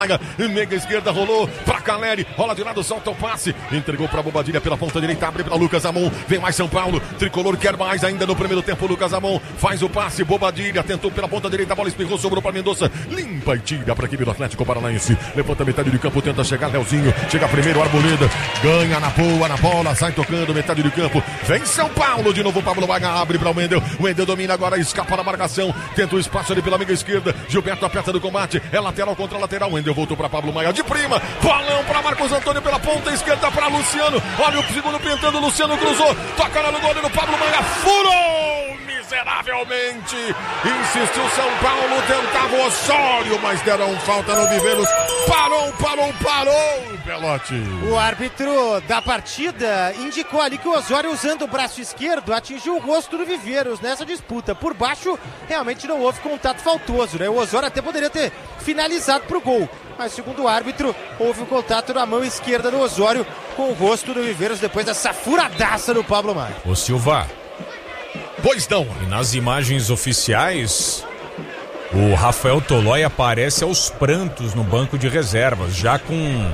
Mega esquerda, rolou pra Caleri, rola de lado, solta o passe, entregou pra Bobadilha pela ponta direita, abre pra Lucas Amon, vem mais São Paulo, Tricolor quer mais ainda no primeiro tempo, Lucas Amon faz o passe, Bobadilha tentou pela ponta direita, a bola espirrou, sobrou pra Mendonça, limpa e tira pra equipe do Atlético Paranaense, levanta metade de campo, tenta chegar Leozinho, chega primeiro Arboleda, ganha na boa, na bola, sai tocando metade de campo, vem São Paulo, de novo Pablo Maia, abre pra Wendel, Wendel domina agora, escapa da marcação, tenta o espaço ali pela meia esquerda, Gilberto aperta do combate, é lateral contra lateral, Wendel voltou pra Pablo Maia de prima, bolão pra Marcos Antônio pela ponta esquerda pra Luciano, olha o segundo pintando, Luciano cruzou, toca no goleiro, Pablo Maia furou miseravelmente, insistiu São Paulo, tentava o Osório, mas deram falta no Viveiros, parou, Belotti. O árbitro da partida indicou ali que o Osório, usando o braço esquerdo, atingiu o rosto do Viveiros nessa disputa, por baixo realmente não houve contato faltoso, né? O Osório até poderia ter finalizado pro gol, mas segundo o árbitro, houve um contato na mão esquerda do Osório com o rosto do Viveiros depois dessa furadaça do Pablo Maia. Ô Silva, pois não. E nas imagens oficiais, o Rafael Tolói aparece aos prantos no banco de reservas, já com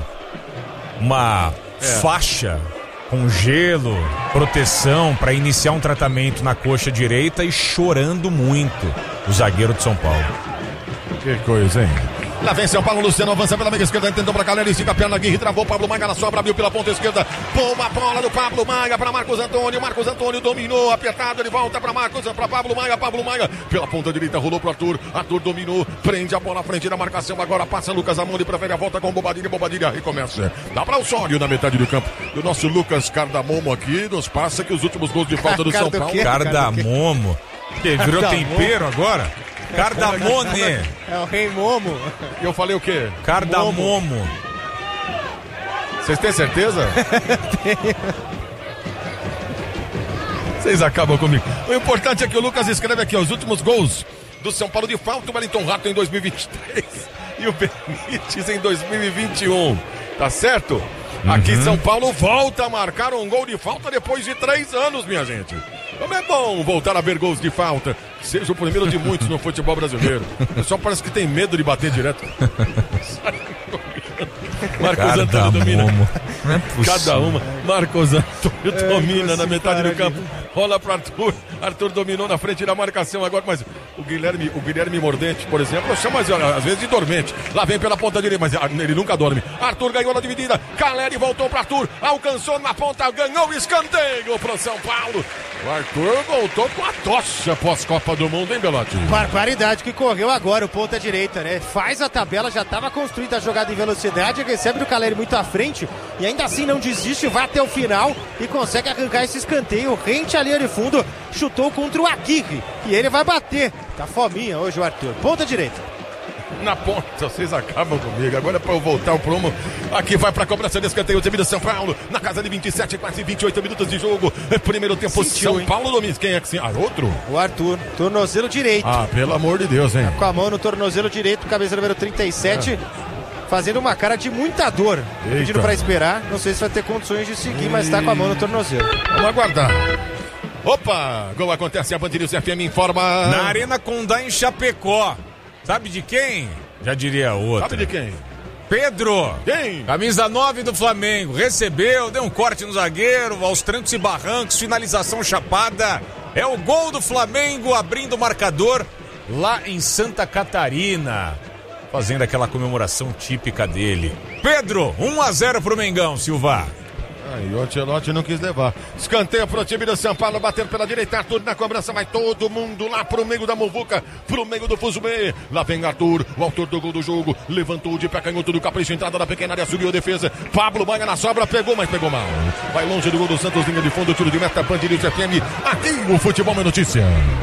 uma faixa com gelo, proteção para iniciar um tratamento na coxa direita e chorando muito o zagueiro de São Paulo. Que coisa, hein? Lá vem São Paulo, Luciano avança pela meia esquerda, tentou pra Caleri, estica a perna, Aguirre travou, Pablo Maia na sobra, abriu pela ponta esquerda, boa bola do Pablo Maia para Marcos Antônio dominou, apertado, ele volta para Pablo Maia, pela ponta direita, rolou pro Arthur dominou, prende a bola à frente da marcação, agora passa Lucas Amon, ele prefere a volta com Bobadilha recomeça, dá pra Osório na metade do campo, e o nosso Lucas Cardamomo aqui nos passa que os últimos gols de falta do São Paulo. Cardamomo? Que virou tempero agora? Cardamone. É o Rei Momo. E eu falei o quê? Cardamomo. Vocês têm certeza? Vocês acabam comigo. O importante é que o Lucas escreve aqui, os últimos gols do São Paulo de falta, o Wellington Rato em 2023 e o Benítez em 2021. Tá certo? Aqui São Paulo volta a marcar um gol de falta depois de 3 anos, minha gente. Como é bom voltar a ver gols de falta. Seja o primeiro de muitos no futebol brasileiro. O pessoal parece que tem medo de bater direto. Marcos Antônio domina. Cada uma. Marcos Antônio domina na metade do campo. Rola para Arthur. Arthur dominou na frente da marcação agora, mas o Guilherme Mordente, por exemplo, eu chamo às vezes de dormente. Lá vem pela ponta direita, mas ele nunca dorme. Arthur ganhou na dividida. Caleri voltou para Arthur. Alcançou na ponta, ganhou o escanteio pro São Paulo. O Arthur voltou com a tocha pós-Copa do Mundo, hein, Belotti? Barbaridade que correu agora o ponta direita, né? Faz a tabela, já estava construída a jogada em velocidade, recebe do Caleri muito à frente e ainda assim não desiste, vai até o final e consegue arrancar esse escanteio. Rente a linha de fundo, chutou contra o Aguirre e ele vai bater. Tá fominha hoje o Arthur. Ponta direita. Na ponta, vocês acabam comigo. Agora é pra eu voltar o promo. Aqui vai pra cobrança de escanteio, time de São Paulo. Na casa de 27, quase 28 minutos de jogo. Primeiro tempo, sentiu, São Paulo domina. Quem é que sim? Outro? O Arthur, tornozelo direito. Pelo amor de Deus, hein? Com a mão no tornozelo direito, cabeça número 37. Fazendo uma cara de muita dor. Pedindo pra esperar. Não sei se vai ter condições de seguir, mas tá com a mão no tornozelo. Vamos aguardar. Opa! Gol acontece, a Band News FM informa. Na Arena Condá em Chapecó. Sabe de quem? Já diria outra. Sabe de quem? Pedro. Quem? Camisa 9 do Flamengo. Recebeu, deu um corte no zagueiro, aos trancos e barrancos, finalização chapada. É o gol do Flamengo abrindo o marcador lá em Santa Catarina. Fazendo aquela comemoração típica dele. Pedro, 1-0 pro Mengão, Silva. E o Ancelotti não quis levar. Escanteio pro time do São Paulo, bater pela direita, Arthur na cobrança, vai todo mundo lá pro meio da muvuca, pro meio do Fuzumê. Lá vem Arthur, o autor do gol do jogo, levantou de pé canhoto do Capricho, entrada da pequena área, subiu a defesa. Pablo Maia na sobra, pegou, mas pegou mal. Vai longe do gol do Santos, linha de fundo, tiro de meta, Band News FM. Aqui o Futebol é Notícia.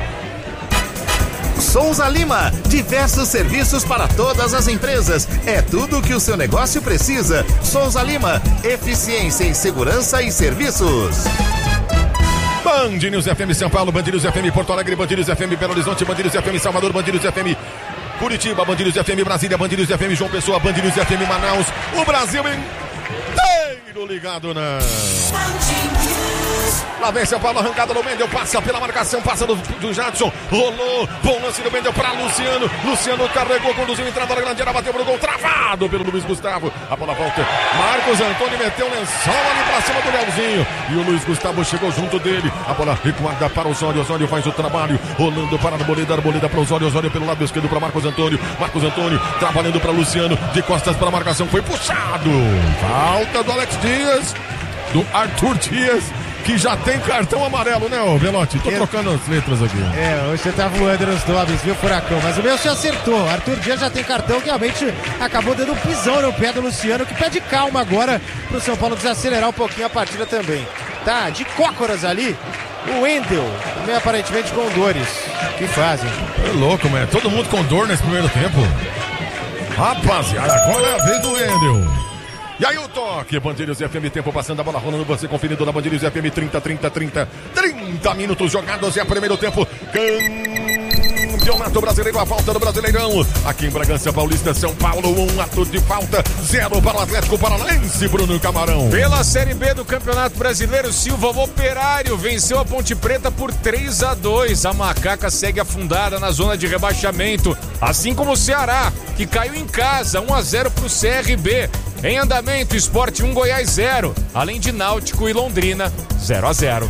Souza Lima, diversos serviços para todas as empresas. É tudo o que o seu negócio precisa. Souza Lima, eficiência em segurança e serviços. Band News FM São Paulo, Band News FM Porto Alegre, Band News FM Belo Horizonte, Band News FM Salvador, Band News FM Curitiba, Band News FM Brasília, Band News FM João Pessoa, Band News FM Manaus. O Brasil inteiro ligado na Band News. Lá vem São Paulo, arrancada do Mendel, passa pela marcação, passa do Jadson, rolou, bom lance do Mendel para Luciano. Luciano carregou, conduziu, entrada na grande área, bateu pro gol, travado pelo Luiz Gustavo. A bola volta, Marcos Antônio meteu o lençol ali pra cima do Leozinho. E o Luiz Gustavo chegou junto dele. A bola recuada para o Osório, Osório faz o trabalho, rolando para a Arboleda para o Osório, Osório pelo lado esquerdo para Marcos Antônio. Marcos Antônio trabalhando para Luciano, de costas para a marcação, foi puxado. Falta do Alex Dias, do Arthur Dias, que já tem cartão amarelo, né, ô Belotti? Tô trocando as letras aqui. Hoje você tá voando nos nomes, viu, Furacão? Mas o meu se acertou. Arthur Dias já tem cartão, que realmente acabou dando um pisão no pé do Luciano, que pede calma agora pro São Paulo desacelerar um pouquinho a partida também. Tá, de cócoras ali, o Wendel, também aparentemente com dores. Que fazem? É louco, mano. Todo mundo com dor nesse primeiro tempo. Rapaziada, agora é a vez do Wendel. E aí o toque, Band News FM, tempo passando, a bola rolando, você conferindo na Band News FM, 30 minutos jogados, é primeiro tempo, Campeonato Brasileiro, a volta do Brasileirão, aqui em Bragança Paulista, São Paulo, 1 ato de falta, 0 para o Atlético Paranaense, Bruno Camarão. Pela Série B do Campeonato Brasileiro, Silva, o Operário venceu a Ponte Preta por 3-2, a Macaca segue afundada na zona de rebaixamento, assim como o Ceará, que caiu em casa, 1-0 para o CRB. Em andamento, Sport 1, Goiás 0, além de Náutico e Londrina 0-0.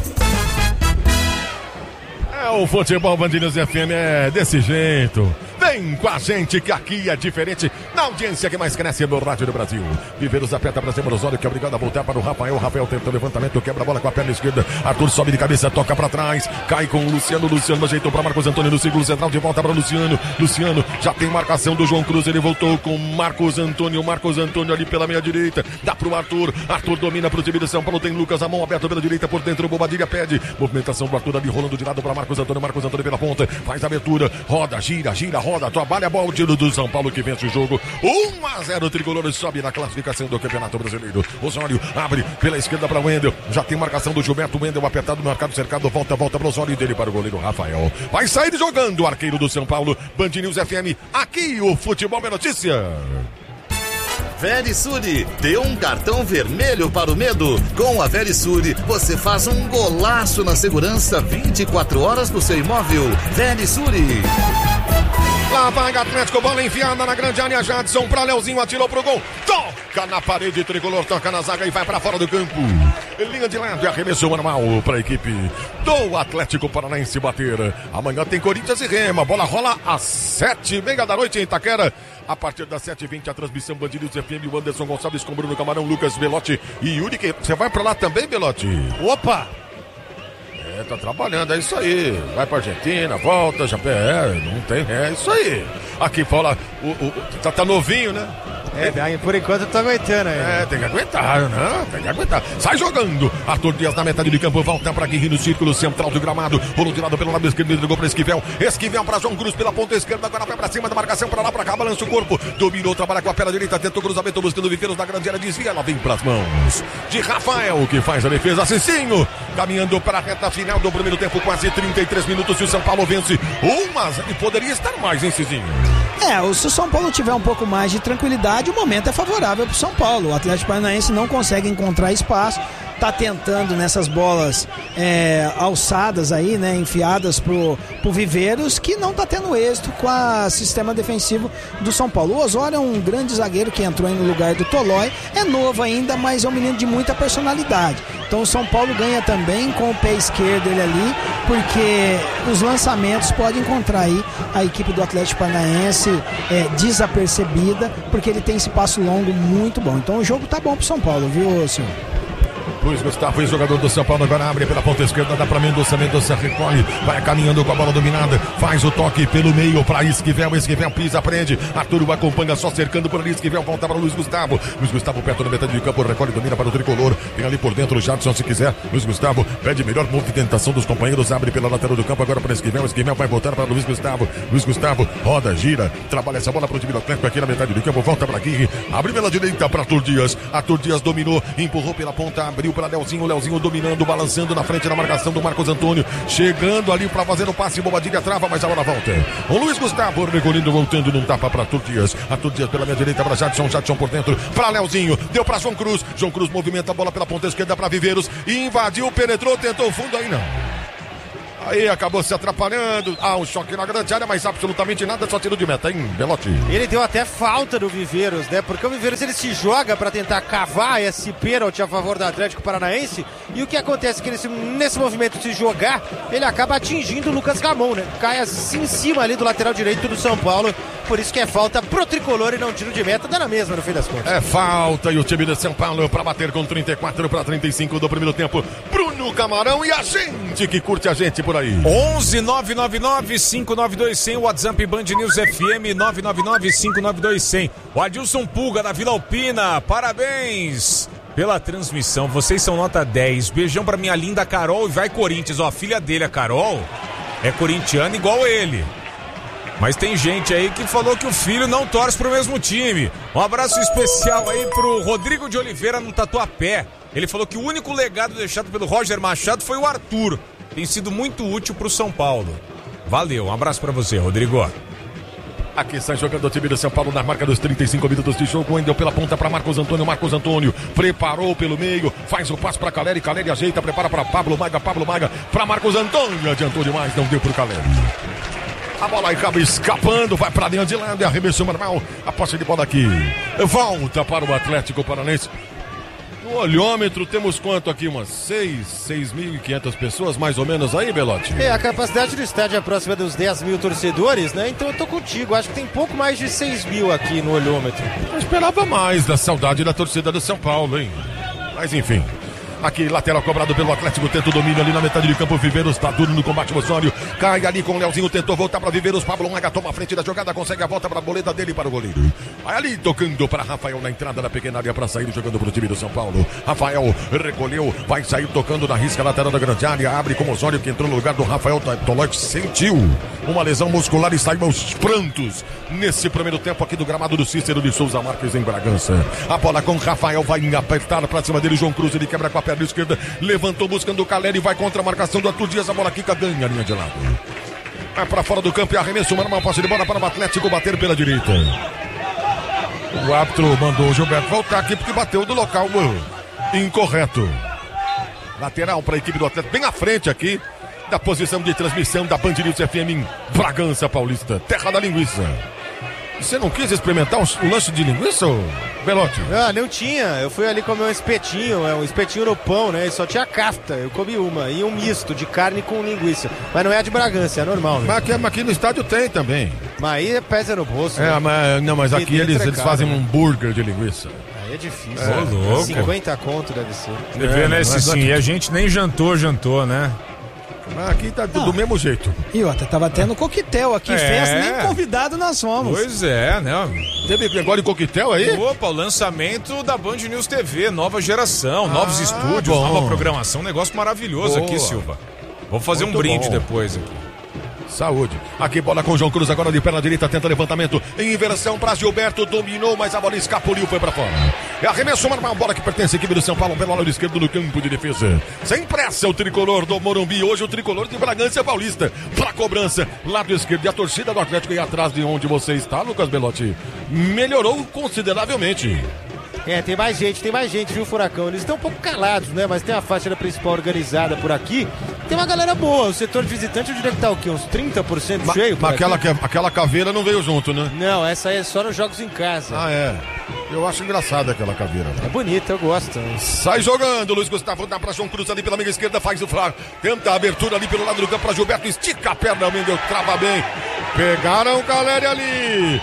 O futebol Band News FM é desse jeito. Vem com a gente que aqui é diferente. Na audiência que mais cresce no rádio do Brasil. Viveiros aperta pra cima do Osório, que é obrigado a voltar para o Rafael. Rafael tenta o levantamento, quebra a bola com a perna esquerda. Arthur sobe de cabeça, toca pra trás. Cai com o Luciano. Luciano ajeitou pra Marcos Antônio no círculo central. De volta para Luciano. Luciano já tem marcação do João Cruz. Ele voltou com Marcos Antônio. Marcos Antônio ali pela meia direita. Dá pro Arthur. Arthur domina pro time de São Paulo. Tem Lucas a mão aberta pela direita por dentro. Bobadilha pede. Movimentação do Arthur ali rolando de lado para Marcos Antônio. Marcos Antônio pela ponta. Faz a abertura. Roda, gira, roda. Trabalha a bola. O tiro do São Paulo que vence o jogo. 1-0. O Tricolor sobe na classificação do Campeonato Brasileiro. Osório abre pela esquerda para o Wendel. Já tem marcação do Gilberto. Wendel apertado, marcado, cercado. Volta para o Osório e dele para o goleiro Rafael. Vai sair jogando o arqueiro do São Paulo. Band News FM. Aqui o Futebol é Notícia. Verisure, dê um cartão vermelho para o medo. Com a Verisure, você faz um golaço na segurança 24 horas do seu imóvel. Verisure. Lá vai Atlético, bola enfiada na grande área. Jadson pra Leozinho, atirou pro gol. Toca na parede, Tricolor toca na zaga e vai pra fora do campo. Linha de lado e arremesso manual pra equipe do Atlético Paranaense bater. Amanhã tem Corinthians e Rema. Bola rola às 7h30 da noite em Itaquera. A partir das 7h20 a transmissão Band News FM. O Anderson Gonçalves com Bruno Camarão, Lucas Belotti e Yuri. Você vai pra lá também, Belotti? Opa! Tá trabalhando, é isso aí. Vai pra Argentina, volta, já não tem, é isso aí. Aqui fala, tá novinho, né? Por enquanto eu tô aguentando aí. Tem que aguentar, né? Tem que aguentar. Sai jogando. Arthur Dias na metade de campo, volta pra Guirri no círculo central do gramado. Rolou de lado pelo lado esquerdo, entregou pra Esquivel. Esquivel pra João Cruz pela ponta esquerda, agora vai pra cima da marcação, pra lá, pra cá, balança o corpo. Dominou, trabalha com a perna direita, tentou cruzamento, buscando Viveiros na grande área, desvia, ela vem pras mãos de Rafael, que faz a defesa. Cicinho, caminhando para a reta final do primeiro tempo, quase 33 minutos, e o São Paulo vence 1-0 e poderia estar mais, hein, Cicinho? Se o São Paulo tiver um pouco mais de tranquilidade, o momento é favorável para o São Paulo. O Atlético Paranaense não consegue encontrar espaço, tá tentando nessas bolas alçadas aí, né, enfiadas pro Viveiros, que não tá tendo êxito com o sistema defensivo do São Paulo. O Osório é um grande zagueiro que entrou aí no lugar do Tolói, é novo ainda, mas é um menino de muita personalidade. Então o São Paulo ganha também com o pé esquerdo ele ali, porque os lançamentos podem encontrar aí a equipe do Atlético Paranaense desapercebida, porque ele tem esse passo longo muito bom. Então o jogo tá bom pro São Paulo, viu, senhor? Luiz Gustavo, jogador do São Paulo, agora abre pela ponta esquerda, dá pra Mendonça, Mendonça recolhe, vai caminhando com a bola dominada, faz o toque pelo meio pra Esquivel, Esquivel pisa, prende, Arthur acompanha só cercando por ali, Esquivel volta para Luiz Gustavo perto da metade de campo, recolhe, domina para o Tricolor, tem ali por dentro o Jadson se quiser, Luiz Gustavo pede melhor movimentação dos companheiros, abre pela lateral do campo, agora para Esquivel vai voltar para Luiz Gustavo roda, gira, trabalha essa bola pro time do Atlético aqui na metade do campo, volta para Guirri, abre pela direita para Arthur Dias dominou, empurrou pela ponta, abriu para Leozinho. O Leozinho dominando, balançando na frente da marcação do Marcos Antônio. Chegando ali para fazer o passe. Bobadilha trava, mas a bola volta. O Luiz Gustavo recolhendo, voltando num tapa para Arthur Dias. Arthur Dias pela minha direita para Jadson. Jadson por dentro para Leozinho. Deu para João Cruz. João Cruz movimenta a bola pela ponta esquerda para Viveiros. Invadiu, penetrou, tentou o fundo, aí não. Aí acabou se atrapalhando. Um choque na grande área, mas absolutamente nada, só tiro de meta, hein, Belotti? Ele deu até falta do Viveiros, né? Porque o Viveiros ele se joga para tentar cavar esse pênalti a favor do Atlético Paranaense. E o que acontece é que nesse movimento de se jogar, ele acaba atingindo o Lucas Ramon, né? Cai assim em cima ali do lateral direito do São Paulo. Por isso que é falta pro tricolor e não tiro de meta, dá na mesma no fim das contas. É falta e o time de São Paulo para bater com 34 para 35 do primeiro tempo. Bruno Camarão e a gente que curte a gente por aí. 11-999-592-100, WhatsApp Band News FM 999-592-100. O Adilson Pulga da Vila Alpina, parabéns pela transmissão, vocês são nota 10. Beijão pra minha linda Carol e vai Corinthians. Ó, a filha dele, a Carol, é corintiana igual ele. Mas tem gente aí que falou que o filho não torce pro mesmo time. Um abraço especial aí pro Rodrigo de Oliveira no Tatuapé. Ele falou que o único legado deixado pelo Roger Machado foi o Arthur. Tem sido muito útil pro São Paulo. Valeu, um abraço pra você, Rodrigo. Aqui está jogando o time do São Paulo na marca dos 35 minutos de jogo. Wendel pela ponta para Marcos Antônio. Marcos Antônio preparou pelo meio. Faz o passe para Caleri. Caleri ajeita, prepara para Pablo Maiga. Pablo Maiga para Marcos Antônio. Adiantou demais, não deu pro Caleri. A bola acaba escapando, vai para dentro de lado. É arremesso normal. A posse de bola aqui. Volta para o Atlético Paranaense. No olhômetro temos quanto aqui? Umas 6.500 pessoas, mais ou menos aí, Belotti? A capacidade do estádio é próxima dos 10 mil torcedores, né? Então eu tô contigo, acho que tem pouco mais de 6 mil aqui no olhômetro. Eu esperava mais da saudade da torcida do São Paulo, hein? Mas enfim. Aqui, lateral cobrado pelo Atlético, tenta o domínio ali na metade de campo. Viveiros tá duro no combate, o Osório cai ali com o Leozinho, tentou voltar para Viveiros. Pablo Maga toma a frente da jogada, consegue a volta para a boleta dele para o goleiro. Vai ali tocando para Rafael na entrada da pequena área para sair jogando para o time do São Paulo. Rafael recolheu, vai sair tocando na risca lateral da grande área. Abre com o Osório que entrou no lugar do Rafael Tolotti. Sentiu uma lesão muscular e saiu aos prantos nesse primeiro tempo aqui do gramado do Cícero de Souza Marques em Bragança. A bola com Rafael vai apertar para cima dele. João Cruz, ele quebra com a perna esquerda, levantou buscando o Caleri, vai contra a marcação do Arthur Dias, a bola quica, ganha a linha de lado. Vai para fora do campo e arremesso, uma passe de bola para o Atlético bater pela direita. O árbitro mandou o Gilberto voltar aqui porque bateu do local incorreto. Lateral para a equipe do Atlético, bem à frente aqui da posição de transmissão da Band News FM em Bragança Paulista, terra da linguiça. Você não quis experimentar um lanche de linguiça, Belotti? Não tinha. Eu fui ali comer um espetinho no pão, né? E só tinha kafta. Eu comi uma. E um misto de carne com linguiça. Mas não é a de Bragança, é normal, né? Mas aqui no estádio tem também. Mas aí pesa no bolso. Né? Mas aqui eles fazem um hambúrguer de linguiça. Aí é difícil. Louco. 50 conto deve ser. Deve, né? Sim. E a gente nem jantou, né? Aqui tá do mesmo jeito. E outra, tava tendo coquetel aqui, festa, nem convidado nós fomos. Pois é, né? Teve negócio de coquetel aí? Opa, o lançamento da Band News TV, nova geração, novos estúdios, nova programação, negócio maravilhoso aqui, Silva. Vou fazer muito um brinde depois aqui. Saúde. Aqui bola com o João Cruz, agora de perna direita, tenta levantamento em inversão para Gilberto, dominou, mas a bola escapuliu, foi para fora. É arremesso normal, bola que pertence à equipe do São Paulo, pelo lado esquerdo no campo de defesa. Sem pressa o tricolor do Morumbi, hoje o tricolor de Bragança Paulista. Para cobrança, lado esquerdo, e a torcida do Atlético aí atrás de onde você está, Lucas Belotti, melhorou consideravelmente. Tem mais gente, viu, Furacão? Eles estão um pouco calados, né? Mas tem a faixa da principal organizada por aqui. Tem uma galera boa. O setor de visitante eu diria que tá o quê? Uns 30% cheio? Mas aquela caveira não veio junto, né? Não, essa aí é só nos jogos em casa. É. Eu acho engraçada aquela caveira. É bonita, eu gosto. Sai jogando, Luiz Gustavo dá pra João Cruz ali pela meia esquerda, faz o flag. Tenta a abertura ali pelo lado do campo pra Gilberto, estica a perna, Mendel trava bem. Pegaram o Caleri ali.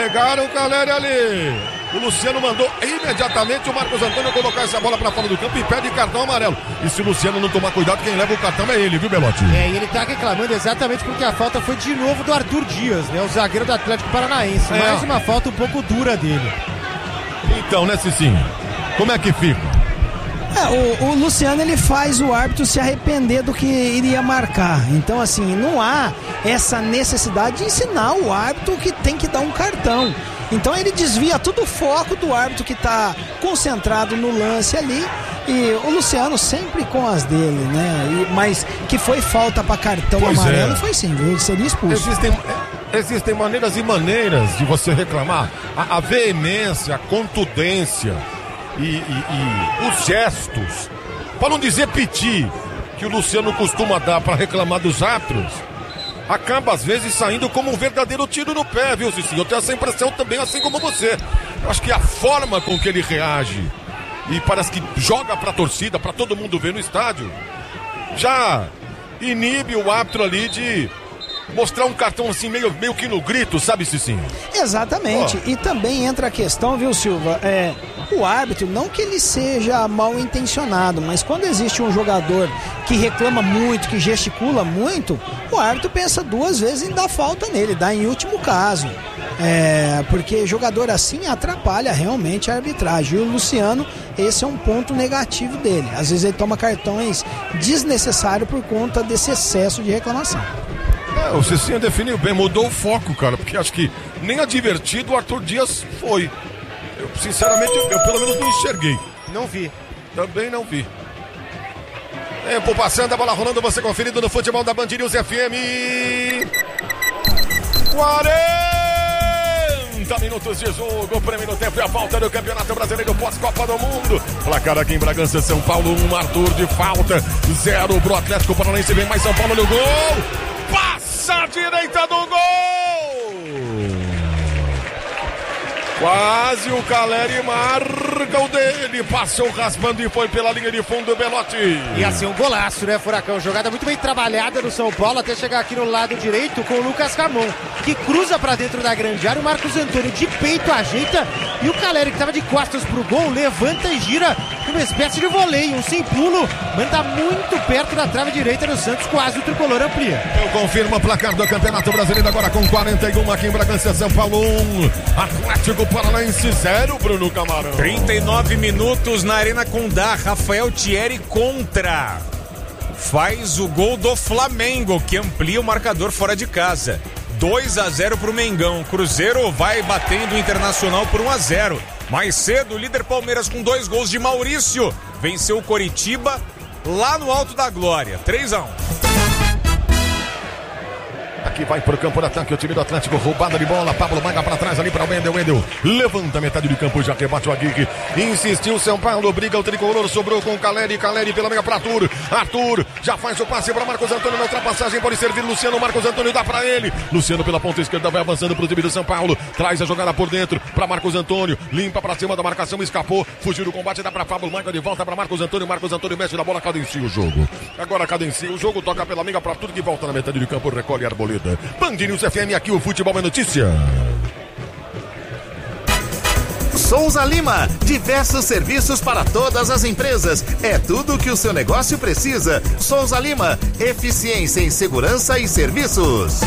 O Luciano mandou imediatamente o Marcos Antônio colocar essa bola pra fora do campo e pede cartão amarelo. E se o Luciano não tomar cuidado, quem leva o cartão é ele, viu, Belotti? E ele tá reclamando exatamente porque a falta foi de novo do Arthur Dias, né? O zagueiro do Atlético Paranaense. Mais uma falta um pouco dura dele. Então, né, Cicinho? Como é que fica? O Luciano, ele faz o árbitro se arrepender do que iria marcar. Então, assim, não há essa necessidade de ensinar o árbitro que tem que dar um cartão. Então ele desvia todo o foco do árbitro que está concentrado no lance ali. E o Luciano sempre com as dele, né? Mas que foi falta para cartão amarelo, foi sim, viu? Ele seria expulso. Existem maneiras e maneiras de você reclamar. A veemência, a contundência e os gestos, para não dizer piti, que o Luciano costuma dar para reclamar dos árbitros, acaba às vezes saindo como um verdadeiro tiro no pé, viu, Cicinho? Eu tenho essa impressão também, assim como você. Eu acho que a forma com que ele reage e parece que joga pra torcida, pra todo mundo ver no estádio, já inibe o árbitro ali de mostrar um cartão assim meio que no grito, sabe, Cicinho? Exatamente. E também entra a questão, viu, Silva? O árbitro, não que ele seja mal intencionado, mas quando existe um jogador que reclama muito, que gesticula muito, o árbitro pensa duas vezes em dar falta nele, dá em último caso. Porque jogador assim atrapalha realmente a arbitragem. E o Luciano, esse é um ponto negativo dele. Às vezes ele toma cartões desnecessários por conta desse excesso de reclamação. O Cicinho definiu bem, mudou o foco, cara, porque acho que nem advertido o Arthur Dias foi. Eu, sinceramente, eu pelo menos não enxerguei. Não vi. Também não vi. Tempo passando, a bola rolando, você conferido no futebol da Band News FM. 40 minutos de jogo, primeiro tempo e a falta do Campeonato Brasileiro pós-Copa do Mundo. Placar aqui em Bragança, São Paulo, 1, Arthur de falta, 0 pro Atlético Paranaense, vem mais São Paulo no gol. Passa a direita do gol! Quase o Caleri marca o dele, passou raspando e foi pela linha de fundo, Belotti. Ia ser um golaço, né, Furacão? Jogada muito bem trabalhada no São Paulo, até chegar aqui no lado direito com o Lucas Ramon, que cruza pra dentro da grande área, o Marcos Antônio de peito ajeita, e o Caleri, que tava de costas pro gol, levanta e gira uma espécie de voleio, um sem pulo, manda muito perto da trave direita do Santos, quase o tricolor amplia. Eu confirmo o placar do Campeonato Brasileiro agora com 41 aqui em Bragança, São Paulo 1, Atlético Paranaense 0, Bruno Camarão. 39 minutos na Arena Condá, Rafael Thierry contra. Faz o gol do Flamengo, que amplia o marcador fora de casa. 2-0 pro Mengão. Cruzeiro vai batendo o Internacional por 1-0. Mais cedo, o líder Palmeiras com 2 gols de Maurício venceu o Coritiba lá no Alto da Glória. 3-1. Aqui vai pro campo de ataque o time do Atlético, roubada de bola, Pablo Maga pra trás ali pra Wendel, levanta a metade de campo, já rebate o Aguirre, insistiu São Paulo, briga o tricolor, sobrou com o Caleri pela meia pra Arthur, já faz o passe pra Marcos Antônio na ultrapassagem, pode servir Luciano, Marcos Antônio dá pra ele, Luciano pela ponta esquerda vai avançando pro time do São Paulo, traz a jogada por dentro pra Marcos Antônio, limpa pra cima da marcação, escapou, fugiu do combate, dá pra Pablo Maga de volta pra Marcos Antônio mexe na bola, cadencia o jogo, agora cadencia o jogo, toca pela meia pra tudo que volta na metade de campo, recolhe a Arboleda. Band News FM, aqui o futebol é notícia. Souza Lima, diversos serviços para todas as empresas. É tudo o que o seu negócio precisa. Souza Lima, eficiência em segurança e serviços.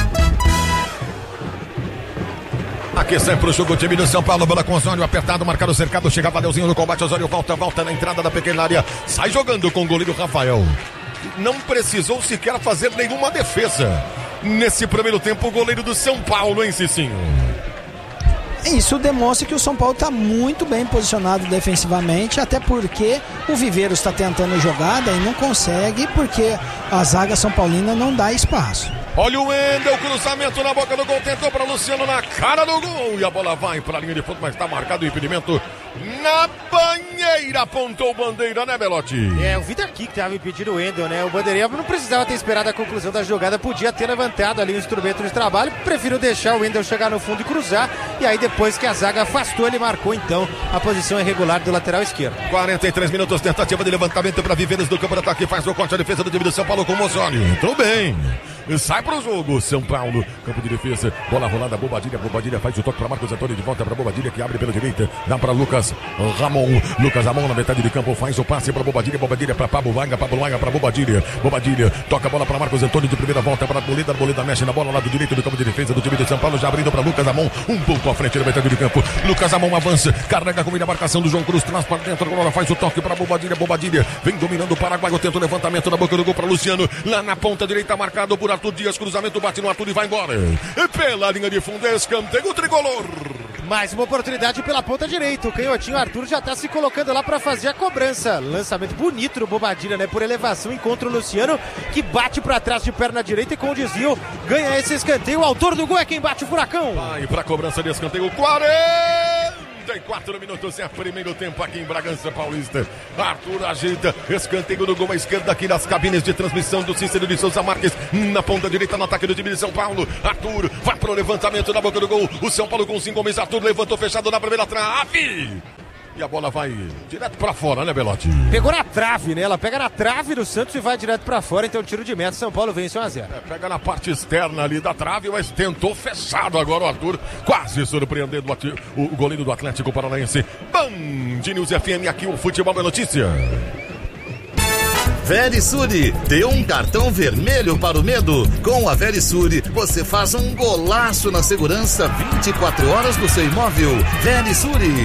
Aqui sempre o jogo, o time do São Paulo, bola com Osório, apertado, marcado, cercado, chega Vadeuzinho no combate, Osório volta na entrada da pequena área, sai jogando com o goleiro Rafael. Não precisou sequer fazer nenhuma defesa. Nesse primeiro tempo, o goleiro do São Paulo, hein, Cicinho? Isso demonstra que o São Paulo está muito bem posicionado defensivamente, até porque o Viveiro está tentando jogada e não consegue, porque a zaga São Paulina não dá espaço. Olha o Wendel, cruzamento na boca do gol, tentou para Luciano na cara do gol e a bola vai para a linha de fundo, mas está marcado o impedimento na banheira, apontou bandeira, né, Belotti? O Vitor aqui que estava impedindo o Wendel, né? O bandeirinha não precisava ter esperado a conclusão da jogada, podia ter levantado ali o instrumento de trabalho, prefiro deixar o Wendel chegar no fundo e cruzar, e aí depois que a zaga afastou, ele marcou então a posição irregular do lateral esquerdo. 43 minutos, tentativa de levantamento para Viveiros do campo de ataque, faz o corte, a defesa do time do São Paulo com o Mozoni, entrou bem. Sai pro jogo, São Paulo, campo de defesa, bola rolada, Bobadilha faz o toque para Marcos Antônio, de volta para Bobadilha, que abre pela direita, dá para Lucas Ramon na metade de campo, faz o passe para Bobadilha para Pablo Maga para Bobadilha, toca a bola para Marcos Antônio, de primeira volta para Arboleda mexe na bola, lado direito do campo de defesa do time de São Paulo, já abrindo para Lucas Ramon, um pouco à frente na metade de campo, Lucas Ramon avança, carrega com a marcação do João Cruz, traz para dentro, agora faz o toque para Bobadilha, vem dominando o Paraguai, tenta o levantamento na boca do gol para Luciano, lá na ponta direita, marcado por Arthur Dias, cruzamento, bate no Arthur e vai embora. Pela linha de fundo, escanteio tricolor. Mais uma oportunidade pela ponta direita. O canhotinho Arthur já tá se colocando lá pra fazer a cobrança. Lançamento bonito do Bobadilha, né? Por elevação, encontra o Luciano, que bate pra trás de perna direita e com o desvio ganha esse escanteio. O autor do gol é quem bate o Furacão. Vai pra cobrança de escanteio. 44 minutos, é primeiro tempo aqui em Bragança Paulista. Arthur ajeita, escanteio do gol à esquerda aqui nas cabines de transmissão do Cícero de Souza Marques. Na ponta direita, no ataque do time de São Paulo. Arthur vai pro levantamento na boca do gol. O São Paulo com 5 homens. Arthur levantou fechado na primeira trave. E a bola vai direto pra fora, né, Belotti? Pegou na trave, né? Ela pega na trave do Santos e vai direto pra fora. Então, tiro de meta. São Paulo vence 1-0. Pega na parte externa ali da trave, mas tentou fechado agora o Arthur. Quase surpreendendo o goleiro do Atlético Paranaense. Band News FM, aqui o Futebol é Notícia. Verisure, dê um cartão vermelho para o medo. Com a Verisure, você faz um golaço na segurança 24 horas do seu imóvel. Verisure.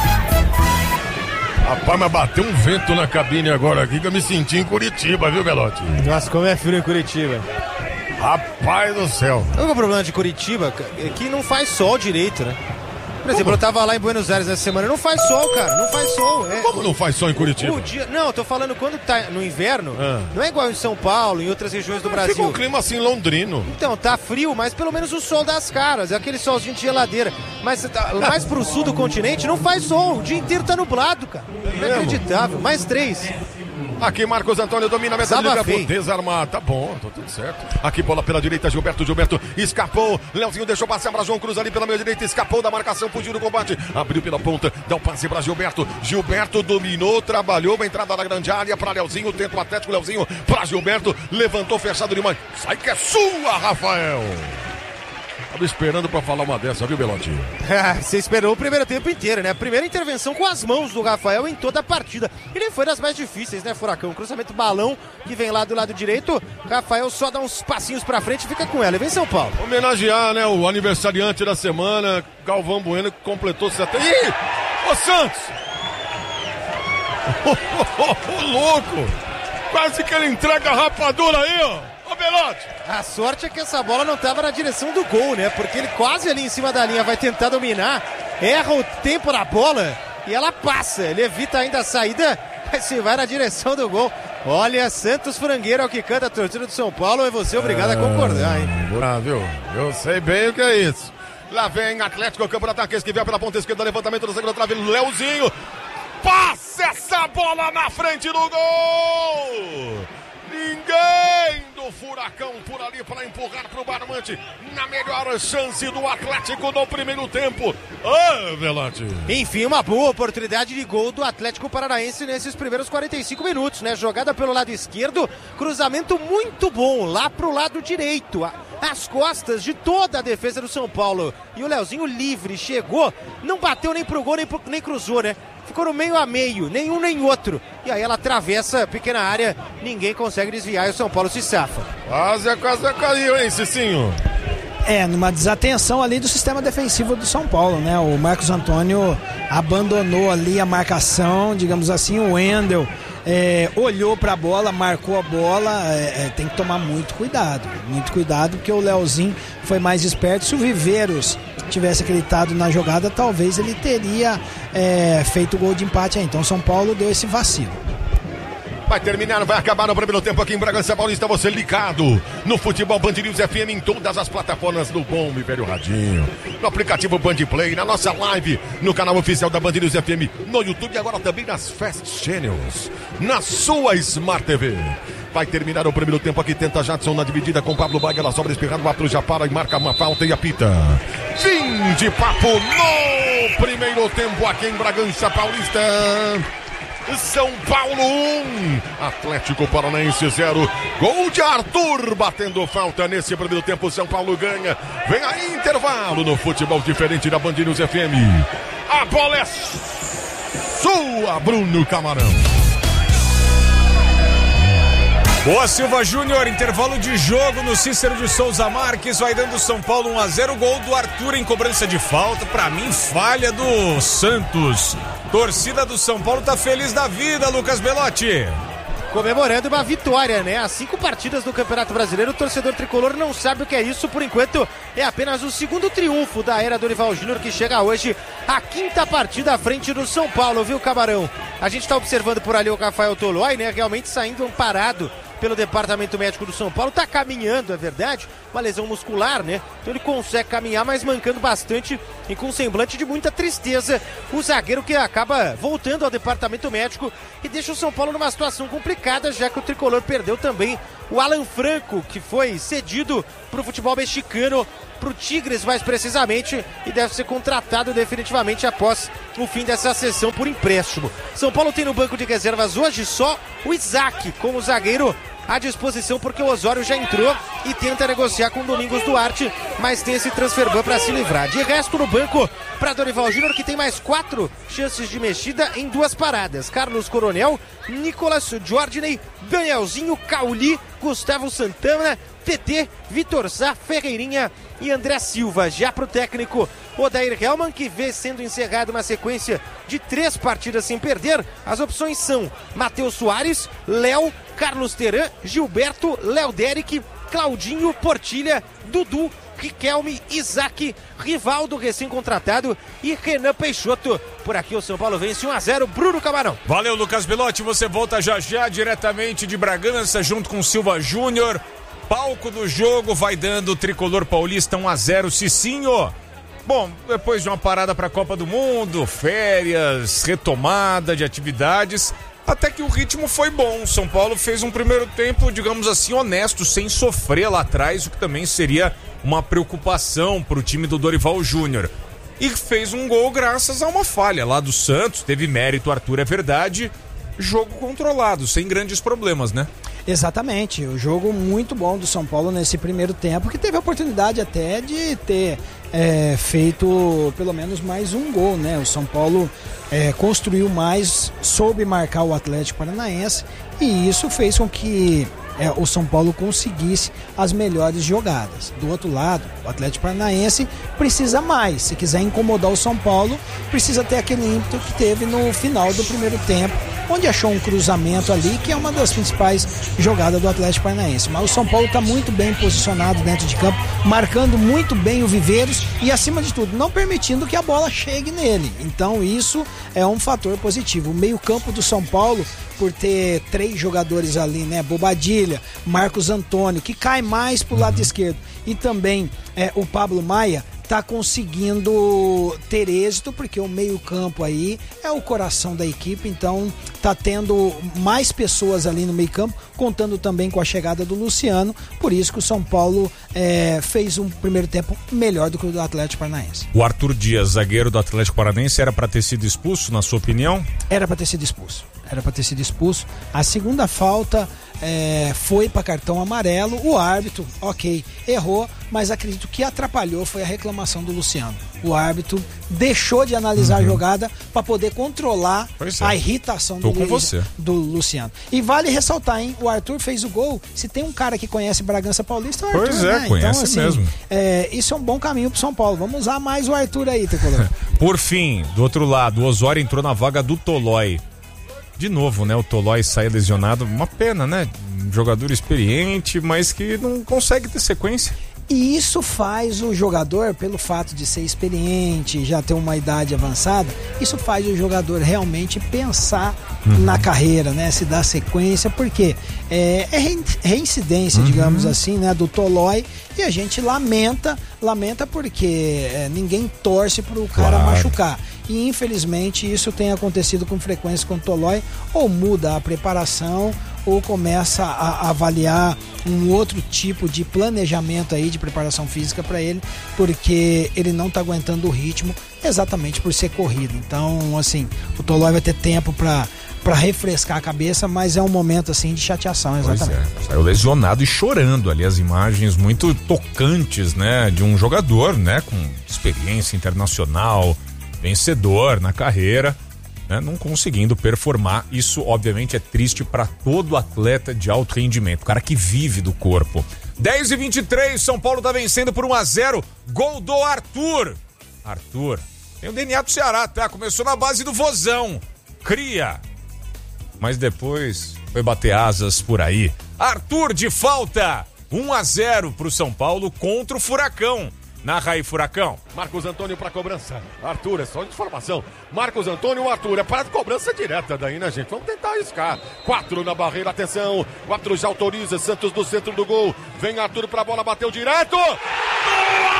Rapaz, mas bateu um vento na cabine agora aqui que eu me senti em Curitiba, viu, Belotti? Nossa, como é frio em Curitiba. Rapaz do céu. O único problema de Curitiba é que não faz sol direito, né? Por exemplo, eu tava lá em Buenos Aires essa semana, não faz sol, cara, não faz sol. Como não faz sol em Curitiba? Não, eu tô falando quando tá no inverno, não é igual em São Paulo, em outras regiões do Brasil. Fica um clima assim londrino. Então, tá frio, mas pelo menos o sol das caras, é aquele solzinho de geladeira. Mas mais pro sul do continente não faz sol, o dia inteiro tá nublado, cara. Inacreditável, mais 3. Aqui Marcos Antônio domina a meta de liga por desarmar. Tá bom, tá tudo certo. Aqui bola pela direita, Gilberto escapou. Leozinho deixou passar para João Cruz ali pela meia direita, escapou da marcação, fugiu do combate. Abriu pela ponta, dá o passe para Gilberto. Gilberto dominou, trabalhou, uma entrada na grande área para Leozinho, tenta o Atlético, Leozinho para Gilberto, levantou fechado demais. Sai que é sua, Rafael. Tava esperando pra falar uma dessa, viu, Belotti? Você esperou o primeiro tempo inteiro, né? A primeira intervenção com as mãos do Rafael em toda a partida. E nem foi das mais difíceis, né, Furacão? Cruzamento balão que vem lá do lado direito. Rafael só dá uns passinhos pra frente e fica com ela. E vem São Paulo. Homenagear, né, o aniversariante da semana, Galvão Bueno, que completou 70. Ih! Ô, Santos! Ô, louco! Quase que ele entrega a rapadura aí, ó! Ô, Belotti! A sorte é que essa bola não estava na direção do gol, né? Porque ele quase ali em cima da linha vai tentar dominar, erra o tempo da bola e ela passa. Ele evita ainda a saída, mas se vai na direção do gol. Olha, Santos Frangueiro é o que canta a torcida do São Paulo, é você obrigado a concordar, hein? Viu? Eu sei bem o que é isso. Lá vem Atlético, campo de ataque, esquivel pela ponta esquerda, levantamento da segunda trave, Leozinho. Passa essa bola na frente do gol! Ninguém do Furacão por ali para empurrar para o Barbante na melhor chance do Atlético no primeiro tempo. Belotti. Enfim, uma boa oportunidade de gol do Atlético Paranaense nesses primeiros 45 minutos, né? Jogada pelo lado esquerdo, cruzamento muito bom lá pro lado direito, às costas de toda a defesa do São Paulo. E o Leozinho livre, chegou, não bateu nem pro gol, nem cruzou, né? Ficou no meio a meio, nenhum nem outro. E aí ela atravessa a pequena área, ninguém consegue desviar e o São Paulo se safa. Quase caiu, hein, Cicinho? Numa desatenção ali do sistema defensivo do São Paulo, né? O Marcos Antônio abandonou ali a marcação, digamos assim, o Wendel olhou pra bola, marcou a bola, tem que tomar muito cuidado, porque o Leozinho foi mais esperto. Se o Viveiros tivesse acreditado na jogada, talvez ele teria feito o gol de empate aí. Então São Paulo deu esse vacilo. Vai terminar, vai acabar no primeiro tempo aqui em Bragança Paulista. Você ligado no Futebol Band News FM em todas as plataformas do Bom e Velho Radinho, no aplicativo Band Play, na nossa live, no canal oficial da Band News FM, no YouTube e agora também nas Fast Channels, na sua Smart TV. Vai terminar o primeiro tempo aqui, tenta Jadson na dividida com Pablo Baga, ela sobra espirrado, o árbitro já para e marca uma falta e apita. Fim de papo no primeiro tempo aqui em Bragança Paulista. São Paulo 1, Atlético Paranaense 0. Gol de Arthur batendo falta nesse primeiro tempo. São Paulo ganha. Vem aí intervalo no futebol diferente da Band News FM. A bola é sua, Bruno Camarão. Boa, Silva Júnior, intervalo de jogo no Cícero de Souza Marques, vai dando São Paulo 1-0, gol do Arthur em cobrança de falta, pra mim falha do Santos. Torcida do São Paulo tá feliz da vida, Lucas Belotti. comemorando uma vitória, né? Há 5 partidas do Campeonato Brasileiro, o torcedor tricolor não sabe o que é isso. Por enquanto, é apenas o segundo triunfo da era Dorival Júnior, que chega hoje à 5ª partida à frente do São Paulo, viu, Camarão? A gente tá observando por ali o Rafael Tolói, né? Realmente saindo amparado pelo departamento médico do São Paulo, tá caminhando, é verdade, uma lesão muscular, né? Então ele consegue caminhar, mas mancando bastante e com um semblante de muita tristeza. O zagueiro que acaba voltando ao departamento médico e deixa o São Paulo numa situação complicada, já que o tricolor perdeu também o Alan Franco, que foi cedido pro futebol mexicano, pro Tigres mais precisamente, e deve ser contratado definitivamente após o fim dessa sessão por empréstimo. São Paulo tem no banco de reservas hoje só o Isaac como zagueiro à disposição, porque o Osório já entrou e tenta negociar com o Domingos Duarte, mas tem esse transfer ban para se livrar. De resto, no banco, para Dorival Júnior, que tem mais 4 chances de mexida em 2 paradas. Carlos Coronel, Nicolas Jordney, Danielzinho, Cauli, Gustavo Santana, TT, Vitor Sá, Ferreirinha e André Silva. Já para o técnico Odair Hellmann, que vê sendo encerrada uma sequência de 3 partidas sem perder, as opções são Matheus Soares, Léo, Carlos Teran, Gilberto, Léo Derek, Claudinho, Portilha, Dudu, Riquelme, Isaac, Rivaldo, recém-contratado, e Renan Peixoto. Por aqui o São Paulo vence 1-0, Bruno Camarão. Valeu, Lucas Belotti, você volta já diretamente de Bragança, junto com Silva Júnior. Palco do jogo vai dando o tricolor paulista 1-0, Cicinho. Bom, depois de uma parada para a Copa do Mundo, férias, retomada de atividades, até que o ritmo foi bom. São Paulo fez um primeiro tempo, digamos assim, honesto, sem sofrer lá atrás, o que também seria uma preocupação para o time do Dorival Júnior. E fez um gol graças a uma falha lá do Santos, teve mérito, Arthur, é verdade. Jogo controlado, sem grandes problemas, né? Exatamente, o jogo muito bom do São Paulo nesse primeiro tempo, que teve a oportunidade até de ter feito pelo menos mais um gol, né? O São Paulo construiu mais, soube marcar o Atlético Paranaense, e isso fez com que o São Paulo conseguisse as melhores jogadas. Do outro lado, o Atlético Paranaense precisa mais. Se quiser incomodar o São Paulo, precisa ter aquele ímpeto que teve no final do primeiro tempo, onde achou um cruzamento ali, que é uma das principais jogadas do Atlético Paranaense. Mas o São Paulo está muito bem posicionado dentro de campo, marcando muito bem o Viveiros e, acima de tudo, não permitindo que a bola chegue nele. Então isso é um fator positivo. O meio-campo do São Paulo, por ter 3 jogadores ali, né? Bobadilha, Marcos Antônio, que cai mais pro lado esquerdo, e também o Pablo Maia, tá conseguindo ter êxito, porque o meio-campo aí é o coração da equipe, então tá tendo mais pessoas ali no meio-campo, contando também com a chegada do Luciano, por isso que o São Paulo fez um primeiro tempo melhor do que o do Atlético Paranaense. O Arthur Dias, zagueiro do Atlético Paranaense, era para ter sido expulso, na sua opinião? Era para ter sido expulso. A segunda falta foi para cartão amarelo. O árbitro, ok, errou, mas acredito que atrapalhou foi a reclamação do Luciano. O árbitro deixou de analisar a jogada para poder controlar a irritação do Luciano. E vale ressaltar, hein? O Arthur fez o gol. Se tem um cara que conhece Bragança Paulista, é o Arthur. Pois é, né? Conhece então, assim, mesmo. Isso é um bom caminho pro São Paulo. Vamos usar mais o Arthur aí, tricolor. Por fim, do outro lado, o Osório entrou na vaga do Tolói. De novo, né? O Tolói sai lesionado. Uma pena, né? Um jogador experiente, mas que não consegue ter sequência. E isso faz o jogador, pelo fato de ser experiente, já ter uma idade avançada, isso faz o jogador realmente pensar na carreira, né? Se dar sequência, porque é reincidência, digamos assim, né? Do Tolói, e a gente lamenta porque ninguém torce pro cara machucar. E infelizmente isso tem acontecido com frequência com o Tolói, ou muda a preparação, ou começa a avaliar um outro tipo de planejamento aí de preparação física para ele, porque ele não está aguentando o ritmo exatamente por ser corrido. Então, assim, o Tolói vai ter tempo para refrescar a cabeça, mas é um momento assim de chateação, exatamente. Saiu lesionado e chorando ali, as imagens muito tocantes, né, de um jogador, né, com experiência internacional, vencedor na carreira, né, não conseguindo performar. Isso obviamente é triste para todo atleta de alto rendimento, o cara que vive do corpo. 10h23, São Paulo tá vencendo por 1-0, gol do Arthur. Tem o DNA do Ceará, tá? Começou na base do Vozão, cria, mas depois Foi bater asas por aí. Arthur de falta. 1-0 pro São Paulo contra o Furacão. Narra aí, Furacão. Marcos Antônio pra cobrança. Arthur, é só informação. Marcos Antônio, Arthur, é para de cobrança direta daí, né, gente? Vamos tentar arriscar. 4 na barreira, atenção. 4 já autoriza. Santos do centro do gol. Vem Arthur pra bola, bateu direto.